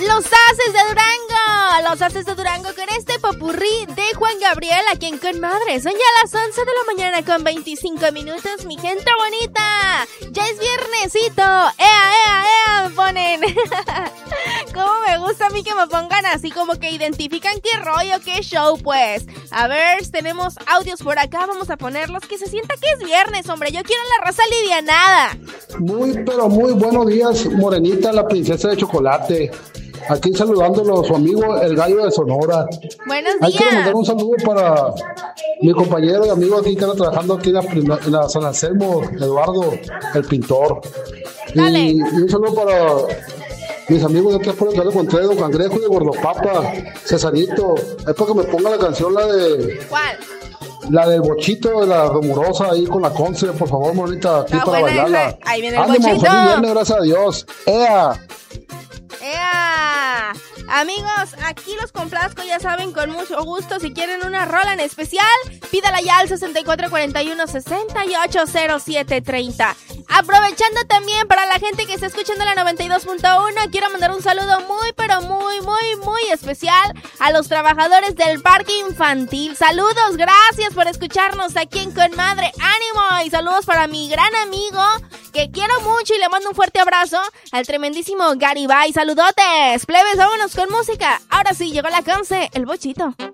Los Haces de Durango. Los Haces de Durango con este popurrí de Juan Gabriel aquí en Con Madre. Son ya las 11 de la mañana con 25 minutos, mi gente bonita. Ya es viernesito. ¡Ea! Me ponen. Cómo me gusta a mí que me pongan así, como que identifican qué rollo, qué show, pues. A ver, tenemos audios por acá. Vamos a ponerlos, que se sienta que es viernes, hombre. Yo quiero la raza alivianada. Pero muy buenos días, Morenita, la princesa de chocolate. Aquí saludándolo a su amigo el gallo de Sonora. Buenos días. Hay que mandar un saludo para mi compañero y amigo aquí que anda trabajando aquí en la San Anselmo, Eduardo, el pintor. Dale. Y un saludo para mis amigos de aquí por el Carlos Contreras, Cangrejo y de Gordopapa, Cesarito. Es para que me ponga la canción, la de... ¿Cuál? La del bochito de la Rumorosa ahí con la Conce, por favor, Morenita, aquí para buena, bailarla. ahí viene el ánimo, bochito. feliz viernes, gracias a Dios. ¡Ea! Amigos, aquí los complazco, ya saben, con mucho gusto. Si quieren una rola en especial, pídala ya al 6441-680730. Aprovechando también para la gente que está escuchando la 92.1, quiero mandar un saludo muy, pero muy especial a los trabajadores del parque infantil. Saludos, gracias por escucharnos aquí en Con Madre. ¡Ánimo! Y saludos para mi gran amigo, que quiero mucho y le mando un fuerte abrazo, al tremendísimo Garibay. Saludotes, plebes, vámonos con música. Ahora sí, llegó la Conce, el bochito.